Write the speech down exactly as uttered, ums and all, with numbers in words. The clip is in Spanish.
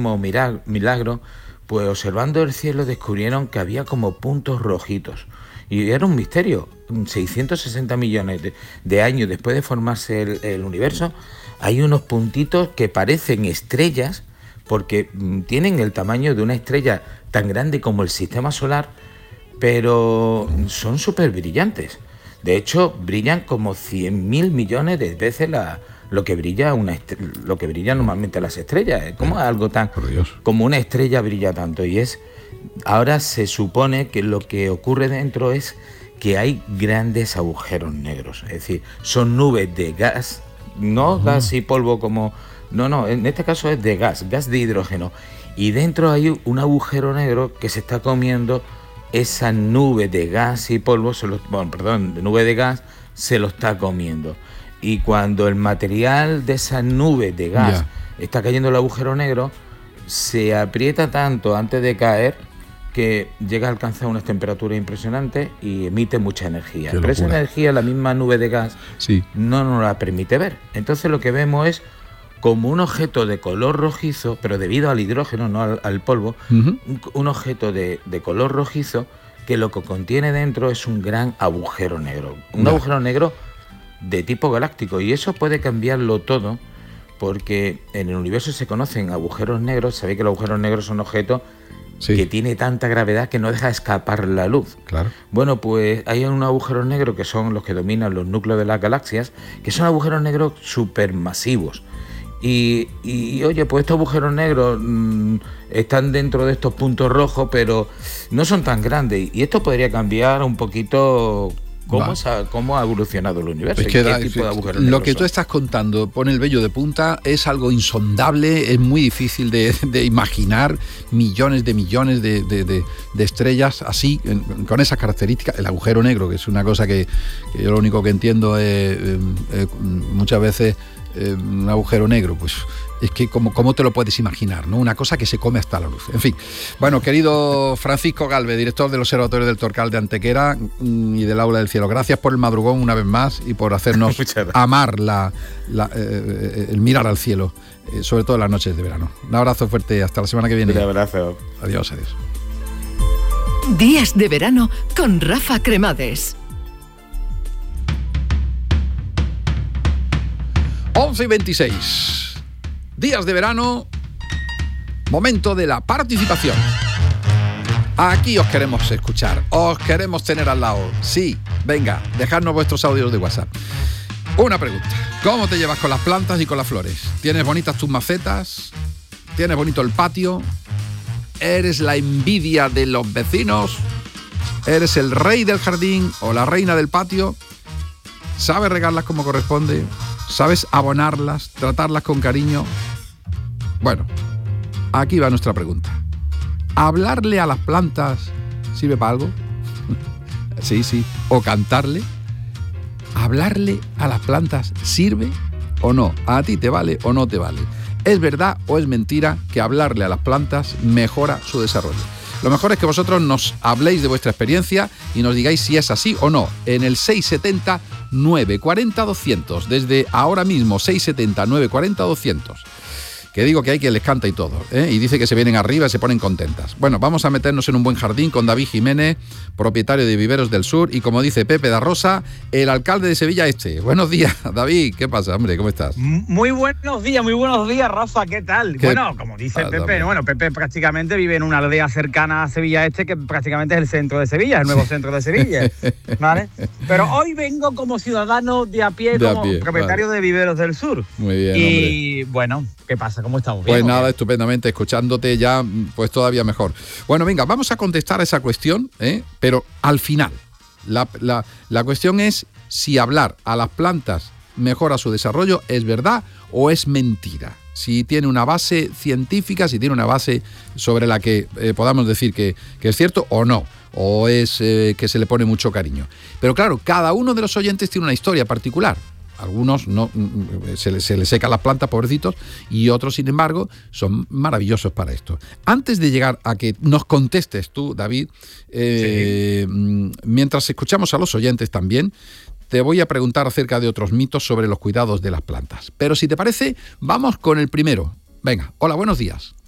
mismo milagro, pues observando el cielo descubrieron que había como puntos rojitos. Y era un misterio. seiscientos sesenta millones de, de años después de formarse el, el universo, hay unos puntitos que parecen estrellas, porque mm, tienen el tamaño de una estrella tan grande como el sistema solar, pero son súper brillantes. De hecho, brillan como cien mil millones de veces la, lo que brilla una lo que brilla normalmente las estrellas. ¿Cómo es algo tan como una estrella brilla tanto? Y es ahora se supone que lo que ocurre dentro es que hay grandes agujeros negros, es decir, son nubes de gas, no uh-huh. gas y polvo como no, no, en este caso es de gas, gas de hidrógeno, y dentro hay un agujero negro que se está comiendo esa nube de gas y polvo, se lo, bueno, perdón, de nube de gas, se lo está comiendo. Y cuando el material de esa nube de gas yeah. está cayendo el agujero negro, se aprieta tanto antes de caer que llega a alcanzar unas temperaturas impresionantes y emite mucha energía. Pero esa energía, la misma nube de gas, sí. no nos la permite ver. Entonces lo que vemos es como un objeto de color rojizo, pero debido al hidrógeno, no al, al polvo, uh-huh. un, un objeto de, de color rojizo que lo que contiene dentro es un gran agujero negro. Un no. agujero negro de tipo galáctico, y eso puede cambiarlo todo, porque en el universo se conocen agujeros negros. Sabéis que los agujeros negros son objetos sí. que tiene tanta gravedad que no deja escapar la luz. Claro. Bueno, pues hay unos agujeros negros que son los que dominan los núcleos de las galaxias, que son agujeros negros supermasivos. Y, y oye, pues estos agujeros negros mmm, están dentro de estos puntos rojos, pero no son tan grandes. Y esto podría cambiar un poquito cómo, ha, cómo ha evolucionado el universo. Es que da, tipo de lo que tú son. Estás contando pone el vello de punta, es algo insondable, es muy difícil de, de imaginar millones de millones de, de, de, de estrellas así, en, con esas características. El agujero negro, que es una cosa que, que yo lo único que entiendo es eh, eh, muchas veces... Eh, un agujero negro, pues es que como, ¿cómo te lo puedes imaginar, ¿no? Una cosa que se come hasta la luz. En fin, bueno, querido Francisco Galvez, director del Observatorio del Torcal de Antequera y del Aula del Cielo, gracias por el madrugón una vez más y por hacernos amar la, la, eh, el mirar al cielo, eh, sobre todo en las noches de verano. Un abrazo fuerte, hasta la semana que viene. Un abrazo. Adiós, adiós. Días de verano con Rafa Cremades. once y veintiséis, días de verano, momento de la participación. Aquí os queremos escuchar, os queremos tener al lado. Sí, venga, dejadnos vuestros audios de WhatsApp. Una pregunta, ¿cómo te llevas con las plantas y con las flores? ¿Tienes bonitas tus macetas? ¿Tienes bonito el patio? ¿Eres la envidia de los vecinos? ¿Eres el rey del jardín o la reina del patio? ¿Sabes regarlas como corresponde? ¿Sabes abonarlas, tratarlas con cariño? Bueno, aquí va nuestra pregunta. ¿Hablarle a las plantas sirve para algo? Sí, sí. ¿O cantarle? ¿Hablarle a las plantas sirve o no? ¿A ti te vale o no te vale? ¿Es verdad o es mentira que hablarle a las plantas mejora su desarrollo? Lo mejor es que vosotros nos habléis de vuestra experiencia y nos digáis si es así o no. En el seis setenta, nueve cuarenta, doscientos. Desde ahora mismo, seis setenta, nueve cuarenta, doscientos. Que digo que hay quien les canta y todo, ¿eh? Y dice que se vienen arriba y se ponen contentas. Bueno, vamos a meternos en un buen jardín con David Jiménez, propietario de Viveros del Sur, y como dice Pepe da Rosa, el alcalde de Sevilla Este. Buenos días, David. ¿Qué pasa, hombre? ¿Cómo estás? Muy buenos días, muy buenos días, Rafa. ¿Qué tal? ¿Qué? Bueno, como dice Pepe, hombre. bueno, Pepe prácticamente vive en una aldea cercana a Sevilla Este, que prácticamente es el centro de Sevilla, el nuevo centro de Sevilla, ¿vale? Pero hoy vengo como ciudadano de a pie, de como a pie, propietario vale. de Viveros del Sur. Muy bien, Y hombre. bueno, ¿qué pasa? ¿Cómo estamos? Pues nada, estupendamente, escuchándote ya, pues todavía mejor. Bueno, venga, vamos a contestar a esa cuestión, ¿eh? Pero al final. La, la, la cuestión es si hablar a las plantas mejora su desarrollo, ¿es verdad o es mentira? Si tiene una base científica, si tiene una base sobre la que eh, podamos decir que, que es cierto o no, o es eh, que se le pone mucho cariño. Pero claro, cada uno de los oyentes tiene una historia particular. Algunos no, se les, se les secan las plantas, pobrecitos, y otros, sin embargo, son maravillosos para esto. Antes de llegar a que nos contestes tú, David, eh, sí. mientras escuchamos a los oyentes también, te voy a preguntar acerca de otros mitos sobre los cuidados de las plantas. Pero si te parece, vamos con el primero. Venga, hola, buenos días.